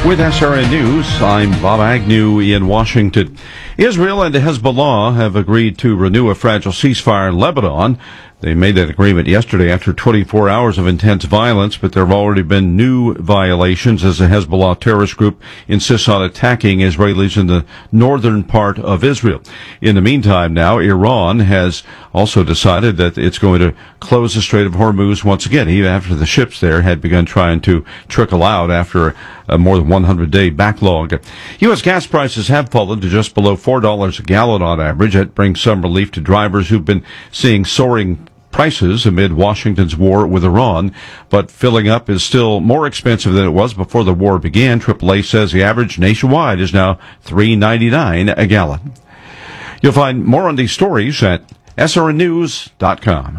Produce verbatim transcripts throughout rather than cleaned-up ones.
With S R N News, I'm Bob Agnew in Washington. Israel and Hezbollah have agreed to renew a fragile ceasefire in Lebanon. They made that agreement yesterday after twenty-four hours of intense violence, but there have already been new violations as the Hezbollah terrorist group insists on attacking Israelis in the northern part of Israel. In the meantime now, Iran has also decided that it's going to close the Strait of Hormuz once again, even after the ships there had begun trying to trickle out after a more than one hundred day backlog. U S gas prices have fallen to just below four dollars a gallon on average. That brings some relief to drivers who've been seeing soaring prices amid Washington's war with Iran, but filling up is still more expensive than it was before the war began. triple A says the average nationwide is now three ninety-nine a gallon. You'll find more on these stories at S R N news dot com.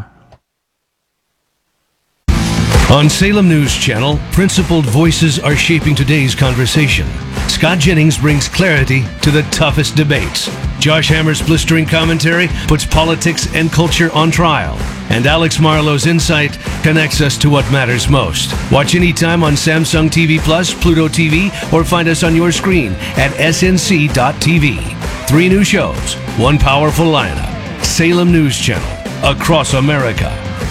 On Salem News Channel, principled voices are shaping today's conversation. Scott Jennings brings clarity to the toughest debates. Josh Hammer's blistering commentary puts politics and culture on trial. And Alex Marlowe's insight connects us to what matters most. Watch anytime on Samsung T V Plus, Pluto T V, or find us on your screen at S N C dot T V. Three new shows, one powerful lineup. Salem News Channel, across America.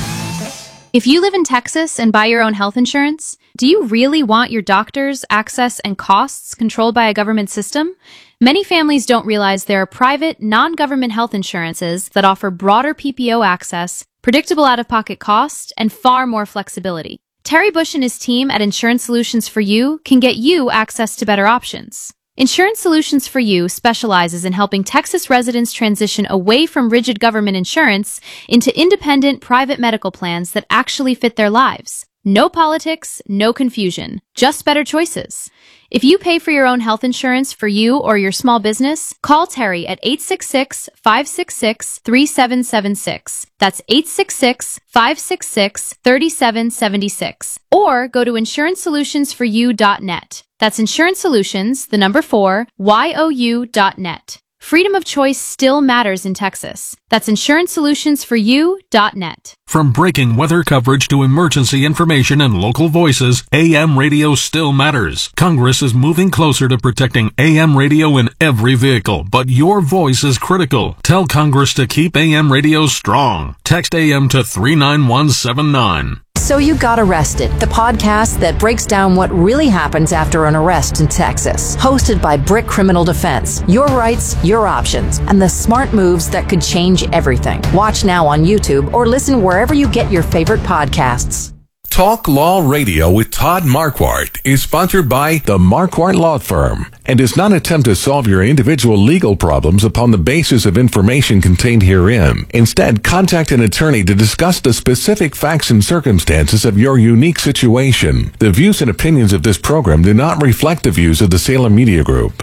If you live in Texas and buy your own health insurance, do you really want your doctors, access, and costs controlled by a government system? Many families don't realize there are private, non-government health insurances that offer broader P P O access, predictable out-of-pocket cost, and far more flexibility. Terry Bush and his team at Insurance Solutions for You can get you access to better options. Insurance Solutions for You specializes in helping Texas residents transition away from rigid government insurance into independent private medical plans that actually fit their lives. No politics, no confusion, just better choices. If you pay for your own health insurance for you or your small business, call Terry at eight six six, five six six, three seven seven six. That's eight six six, five six six, three seven seven six. Or go to insurance solutions for you dot net. That's Insurance Solutions, the number four, Y O U dot net. Freedom of choice still matters in Texas. That's insurance solutions for you dot net. From breaking weather coverage to emergency information and local voices, A M radio still matters. Congress is moving closer to protecting A M radio in every vehicle, but your voice is critical. Tell Congress to keep A M radio strong. Text A M to three nine one seven nine. So You Got Arrested, the podcast that breaks down what really happens after an arrest in Texas. Hosted by Brick Criminal Defense. Your rights, your options, and the smart moves that could change everything. Watch now on YouTube or listen wherever you get your favorite podcasts. Talk Law Radio with Todd Marquardt is sponsored by the Marquardt Law Firm and does not attempt to solve your individual legal problems upon the basis of information contained herein. Instead, contact an attorney to discuss the specific facts and circumstances of your unique situation. The views and opinions of this program do not reflect the views of the Salem Media Group.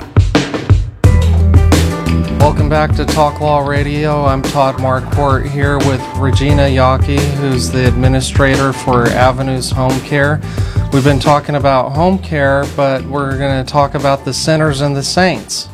Welcome back to Talk Law Radio. I'm Todd Marquardt here with Regina Yockey, who's the administrator for Avenues Home Care. We've been talking about home care, but we're going to talk about the sinners and the saints.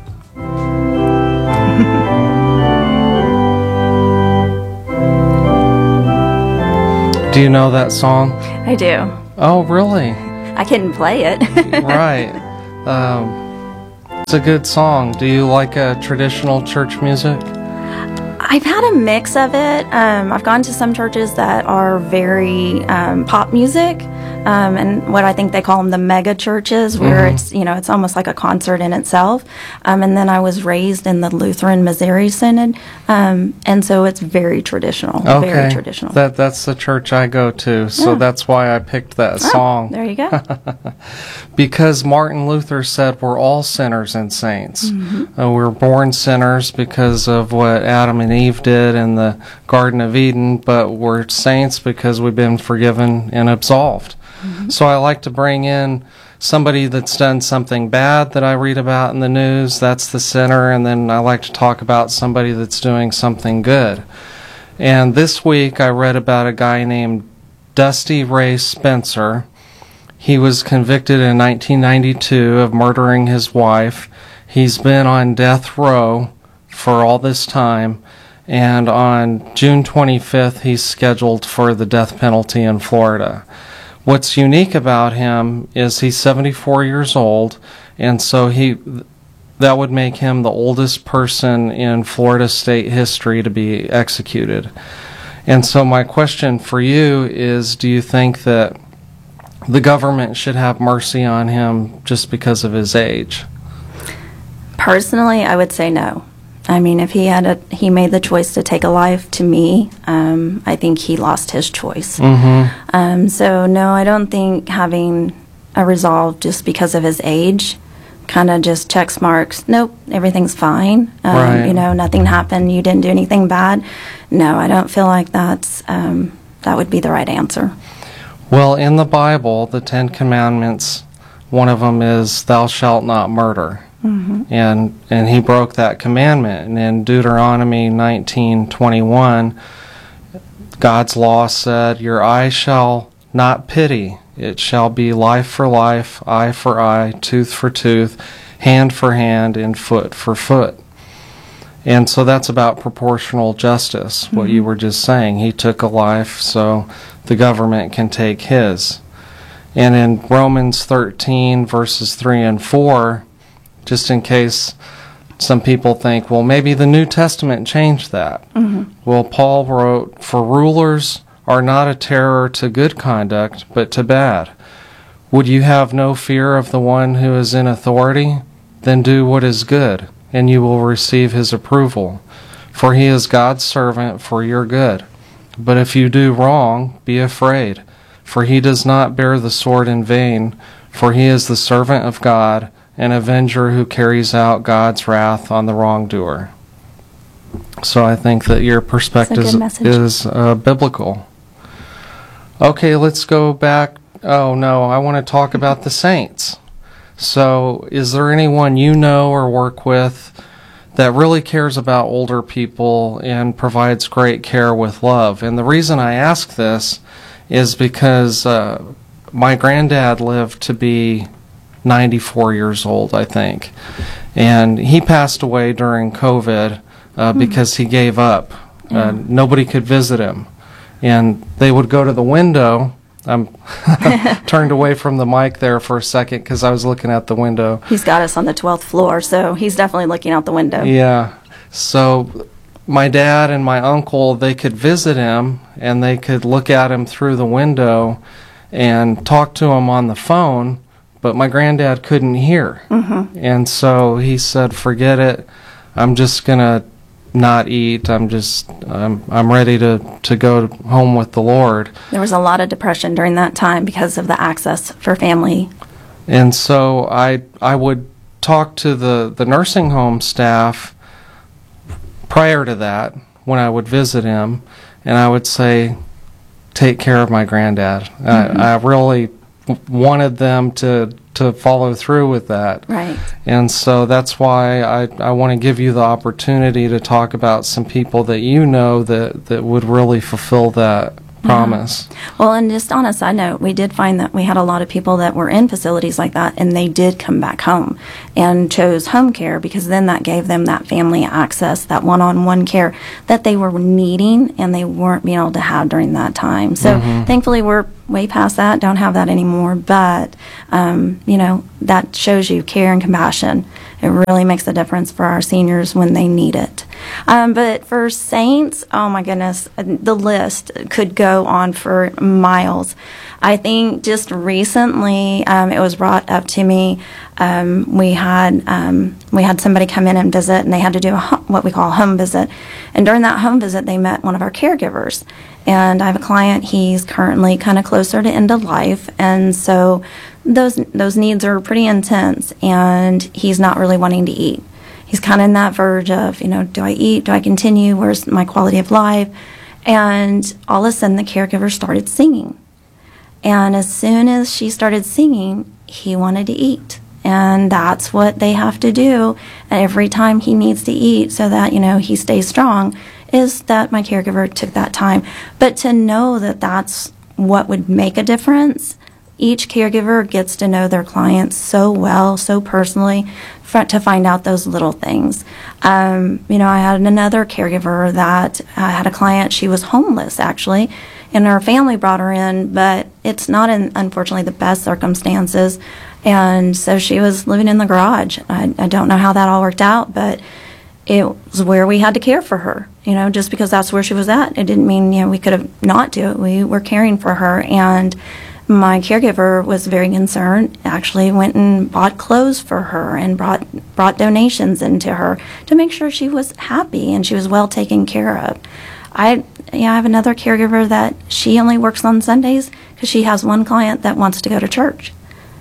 Do you know that song? I do. Oh, really? I couldn't play it. Right. Um, it's a good song. Do you like uh, traditional church music? I've had a mix of it. Um, I've gone to some churches that are very um, pop music, um, and what I think they call them the mega churches, where mm-hmm. it's, you know, it's almost like a concert in itself. Um, and then I was raised in the Lutheran Missouri Synod, um, and so it's very traditional. Okay. Very traditional. That that's the church I go to, so yeah. that's why I picked that oh, song. There you go. Because Martin Luther said we're all sinners and saints. Mm-hmm. Uh, we're born sinners because of what Adam and Eve did in the Garden of Eden, but we're saints because we've been forgiven and absolved. Mm-hmm. So I like to bring in somebody that's done something bad that I read about in the news. That's the sinner. And then I like to talk about somebody that's doing something good. And this week I read about a guy named Dusty Ray Spencer. He was convicted in nineteen ninety-two of murdering his wife. He's been on death row for all this time, and on June twenty-fifth he's scheduled for the death penalty in Florida. what's unique about him is he's seventy-four years old, and so he that would make him the oldest person in Florida state history to be executed. And so my question for you is, do you think that the government should have mercy on him just because of his age? Personally, I would say no. I mean, if he had a, he made the choice to take a life, to me, um, I think he lost his choice. Mm-hmm. Um, so no, I don't think having a resolve just because of his age kind of just checks marks. Nope, everything's fine. Um, Right. You know, nothing happened. You didn't do anything bad. No, I don't feel like that's um, that would be the right answer. Well, in the Bible, the Ten Commandments, one of them is thou shalt not murder. Mm-hmm. And and he broke that commandment. And in Deuteronomy nineteen twenty-one, God's law said, your eye shall not pity. It shall be life for life, eye for eye, tooth for tooth, hand for hand, and foot for foot. And so that's about proportional justice, what Mm-hmm. you were just saying. He took a life, so the government can take his. And in Romans thirteen, verses three and four, just in case some people think, well, maybe the New Testament changed that. Mm-hmm. Well, Paul wrote, for rulers are not a terror to good conduct, but to bad. Would you have no fear of the one who is in authority? Then do what is good, and you will receive his approval. For he is God's servant for your good. But if you do wrong, be afraid, for he does not bear the sword in vain, for he is the servant of God, an avenger who carries out God's wrath on the wrongdoer. So I think that your perspective That's a good message. is uh, biblical. Okay, let's go back. Oh, no, I want to talk about the saints. So is there anyone you know or work with that really cares about older people and provides great care with love? And the reason I ask this is because uh, my granddad lived to be ninety-four years old, I think. And he passed away during COVID uh, because he gave up. Uh, nobody could visit him. And they would go to the window. I'm turned away from the mic there for a second because I was looking out the window. He's got us on the twelfth floor, so he's definitely looking out the window. Yeah. So my dad and my uncle, they could visit him and they could look at him through the window and talk to him on the phone, but my granddad couldn't hear. Mm-hmm. And so he said, forget it. I'm just going to not eat. I'm just, I'm, I'm ready to, to go home with the Lord. There was a lot of depression during that time because of the access for family. And so I I would talk to the, the nursing home staff prior to that when I would visit him, and I would say, take care of my granddad. Mm-hmm. I, I really wanted them to to follow through with that. Right. And so that's why I, I want to give you the opportunity to talk about some people that you know that, that would really fulfill that promise. Well, and just on a side note, we did find that we had a lot of people that were in facilities like that, and they did come back home and chose home care because then that gave them that family access, that one-on-one care that they were needing and they weren't being able to have during that time. So thankfully we're way past that, don't have that anymore, but, um, you know, that shows you care and compassion. It really makes a difference for our seniors when they need it. Um, but for saints, oh my goodness, the list could go on for miles. I think just recently um, it was brought up to me. Um, we had um, we had somebody come in and visit, and they had to do a home, what we call a home visit. And during that home visit, they met one of our caregivers. And I have a client. He's currently kind of closer to end of life, and so those those needs are pretty intense. And he's not really wanting to eat. He's kind of in that verge of, you know, do I eat? Do I continue? Where's my quality of life? And all of a sudden, the caregiver started singing. And as soon as she started singing, he wanted to eat. And that's what they have to do every time he needs to eat so that, you know, he stays strong, is that my caregiver took that time. But to know that that's what would make a difference, each caregiver gets to know their clients so well, so personally, for, to find out those little things. Um, you know, I had another caregiver that uh, had a client, she was homeless actually, and her family brought her in, but it's not in, unfortunately, the best circumstances. And so she was living in the garage. I, I don't know how that all worked out, but it was where we had to care for her. You know, just because that's where she was at, it didn't mean, you know, we could have not do it. We were caring for her, and my caregiver was very concerned, actually went and bought clothes for her and brought brought donations into her to make sure she was happy and she was well taken care of. I yeah, I have another caregiver that she only works on Sundays because she has one client that wants to go to church.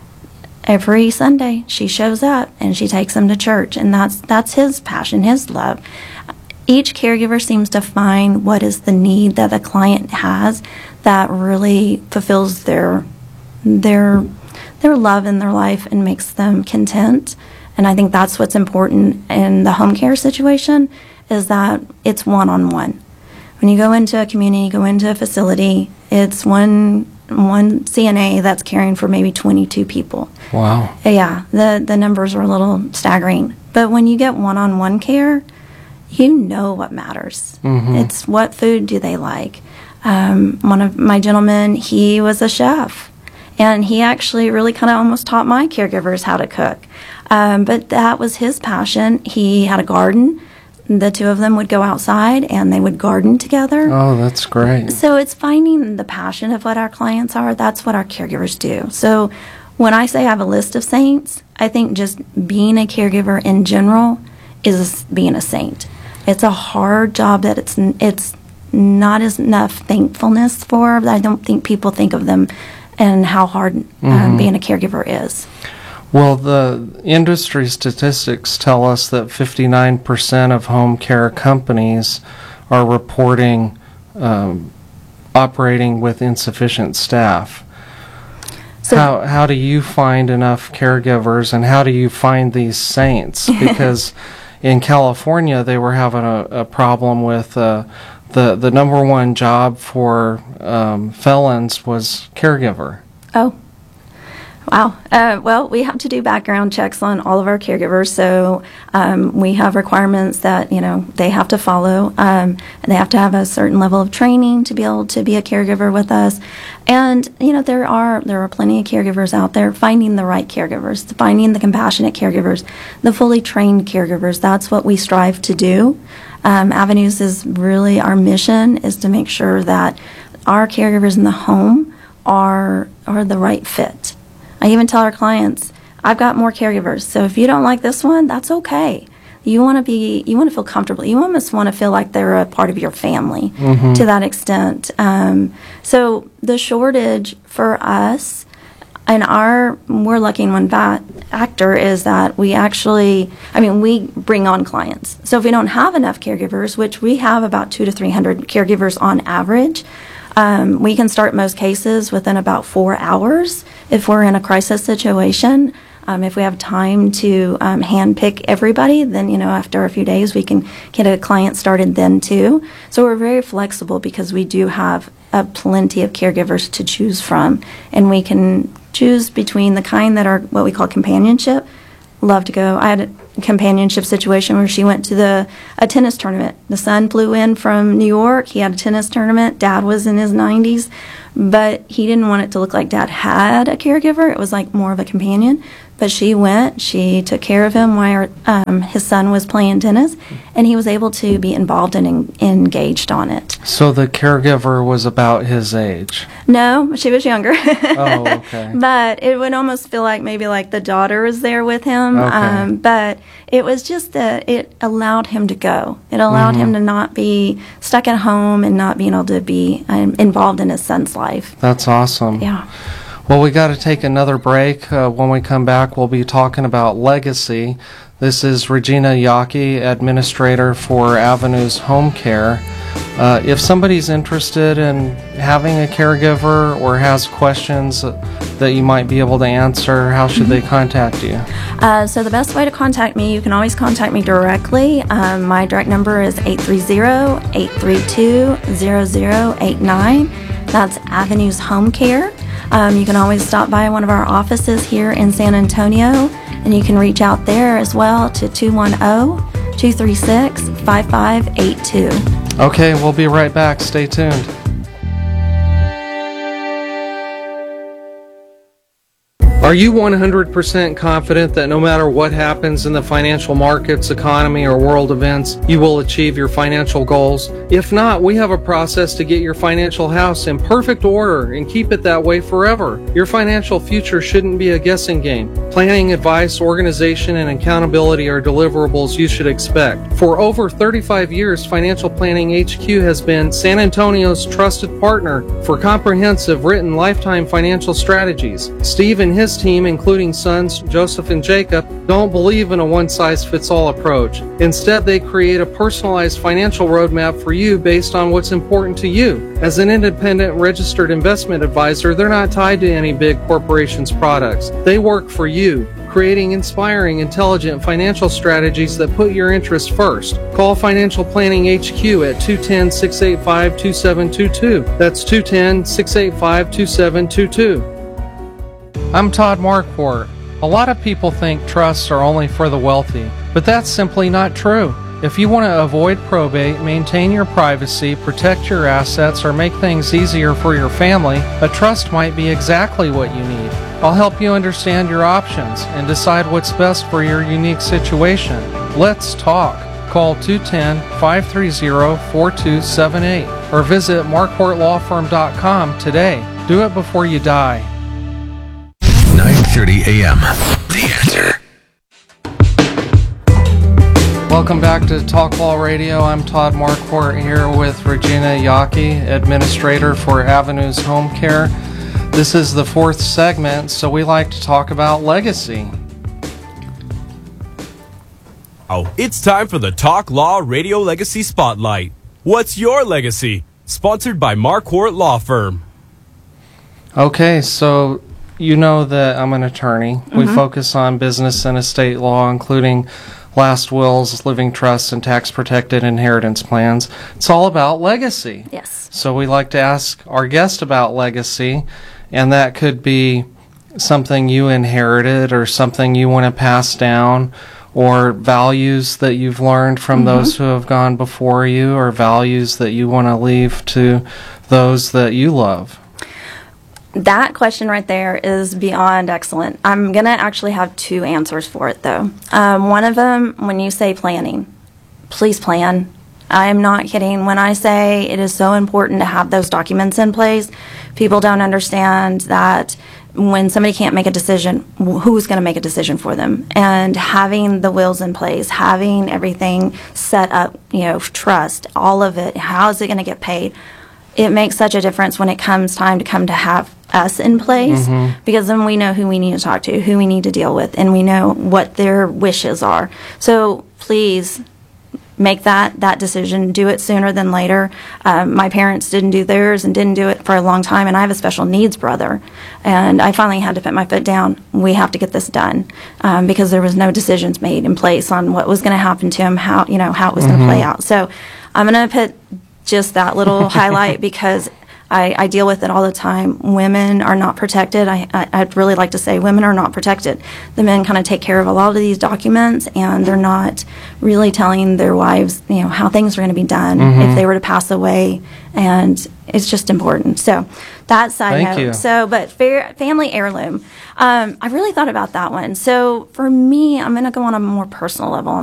Every Sunday she shows up and she takes him to church, and that's that's his passion, his love. Each caregiver seems to find what is the need that the client has that really fulfills their their their love in their life and makes them content. And I think that's what's important in the home care situation, is that it's one-on-one. When you go into a community, go into a facility, it's one one C N A that's caring for maybe twenty-two people. Wow. Yeah, the, the numbers are a little staggering. But when you get one-on-one care, you know what matters. Mm-hmm. It's what food do they like. Um, one of my gentlemen, he was a chef, and he actually really kind of almost taught my caregivers how to cook. Um, but that was his passion. He had a garden. The two of them would go outside and they would garden together. Oh, that's great. So it's finding the passion of what our clients are. That's what our caregivers do. So when I say I have a list of saints, I think just being a caregiver in general is being a saint. It's a hard job that it's it's not as enough thankfulness for. I don't think people think of them and how hard mm-hmm. um, being a caregiver is. Well, the industry statistics tell us that fifty-nine percent of home care companies are reporting um, operating with insufficient staff. So how how do you find enough caregivers, and how do you find these saints? Because in California, they were having a, a problem with uh, the the number one job for um, felons was caregiver. Oh. Wow. Uh, well, we have to do background checks on all of our caregivers, so um, we have requirements that, you know, they have to follow. Um, they have to have a certain level of training to be able to be a caregiver with us. And, you know, there are there are plenty of caregivers out there. Finding the right caregivers, finding the compassionate caregivers, the fully trained caregivers, that's what we strive to do. Um, Avenues is really, our mission is to make sure that our caregivers in the home are are the right fit. I even tell our clients, I've got more caregivers, so if you don't like this one, that's okay. You want to be, you want to feel comfortable. You almost want to feel like they're a part of your family mm-hmm. to that extent. Um, so the shortage for us, and our, we're lucky in one factor is that we actually, I mean, we bring on clients. So if we don't have enough caregivers, which we have about two to three hundred caregivers on average, Um, we can start most cases within about four hours if we're in a crisis situation. Um, if we have time to um, handpick everybody, then, you know, after a few days we can get a client started then too. So we're very flexible because we do have uh, plenty of caregivers to choose from. And we can choose between the kind that are what we call companionship. Love to go. I had a companionship situation where she went to the a tennis tournament. The son flew in from New York. He had a tennis tournament. Dad was in his nineties, but he didn't want it to look like Dad had a caregiver. It was like more of a companion. But she went. She took care of him while um, his son was playing tennis, and he was able to be involved and en- engaged on it. So the caregiver was about his age? No, she was younger. Oh, okay. But it would almost feel like maybe like the daughter was there with him. Okay. Um, but it was just that it allowed him to go. It allowed mm-hmm. him to not be stuck at home and not being able to be um, involved in his son's life. That's awesome. Yeah. Well, we got to take another break. Uh, when we come back, we'll be talking about legacy. This is Regina Yockey, Administrator for Avenues Home Care. Uh, if somebody's interested in having a caregiver or has questions that you might be able to answer, how should mm-hmm. they contact you? Uh, so the best way to contact me, you can always contact me directly. Um, my direct number is eight three zero, eight three two, zero zero eight nine. That's Avenues Home Care. Um, you can always stop by one of our offices here in San Antonio, and you can reach out there as well to two one zero, two three six, five five eight two. Okay, we'll be right back. Stay tuned. Are you one hundred percent confident that no matter what happens in the financial markets, economy, or world events, you will achieve your financial goals? If not, we have a process to get your financial house in perfect order and keep it that way forever. Your financial future shouldn't be a guessing game. Planning, advice, organization, and accountability are deliverables you should expect. For over thirty-five years, Financial Planning H Q has been San Antonio's trusted partner for comprehensive written lifetime financial strategies. Steve and his team, including sons Joseph and Jacob, don't believe in a one-size-fits-all approach. Instead, they create a personalized financial roadmap for you based on what's important to you. As an independent registered investment advisor, they're not tied to any big corporation's products. They work for you, creating inspiring, intelligent financial strategies that put your interests first. Call Financial Planning H Q at two one zero, six eight five, two seven two two. That's two one zero, six eight five, two seven two two. I'm Todd Marquardt. A lot of people think trusts are only for the wealthy, but that's simply not true. If you want to avoid probate, maintain your privacy, protect your assets, or make things easier for your family, a trust might be exactly what you need. I'll help you understand your options and decide what's best for your unique situation. Let's talk. Call two one zero, five three zero, four two seven eight or visit marquardt law firm dot com today. Do it before you die. nine thirty a.m. The Answer. Welcome back to Talk Law Radio. I'm Todd Marquardt here with Regina Yaki, Administrator for Avenues Home Care. This is the fourth segment, so we like to talk about legacy. Oh, it's time for the Talk Law Radio Legacy Spotlight. What's your legacy? Sponsored by Marquardt Law Firm. Okay, so you know that I'm an attorney. Mm-hmm. We focus on business and estate law, including last wills, living trusts, and tax-protected inheritance plans. It's all about legacy. Yes. So we like to ask our guest about legacy, and that could be something you inherited or something you want to pass down, or values that you've learned from mm-hmm. those who have gone before you, or values that you want to leave to those that you love. That question right there is beyond excellent. I'm going to actually have two answers for it, though. Um, one of them, when you say planning, please plan. I am not kidding. When I say it is so important to have those documents in place, people don't understand that when somebody can't make a decision, who's going to make a decision for them? And having the wills in place, having everything set up, you know, trust, all of it, how is it going to get paid? It makes such a difference when it comes time to come to have us in place, mm-hmm. because then we know who we need to talk to, who we need to deal with, and we know what their wishes are. So please make that that decision. Do it sooner than later. Um, my parents didn't do theirs and didn't do it for a long time, and I have a special needs brother, and I finally had to put my foot down. We have to get this done, um, because there was no decisions made in place on what was going to happen to him, how you know how it was mm-hmm. going to play out. So I'm going to put just that little highlight because I, I deal with it all the time. Women are not protected. I, I, I'd really like to say women are not protected. The men kind of take care of a lot of these documents, and they're not really telling their wives, you know, how things are going to be done mm-hmm. if they were to pass away, and it's just important. So that side Thank note. you. So, but fair, family heirloom. Um, I really thought about that one. So for me, I'm going to go on a more personal level on